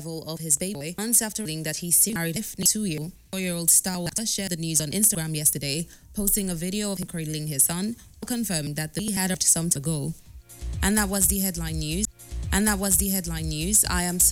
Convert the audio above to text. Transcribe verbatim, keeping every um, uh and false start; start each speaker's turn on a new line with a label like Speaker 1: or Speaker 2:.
Speaker 1: arrival of his baby boy, months after revealing that he soon married fifty-two-year-old four-year-old star actor, shared the news on Instagram yesterday, posting a video of him cradling his son, confirming that he had up to some to go. And that was the headline news. And that was the headline news. I am so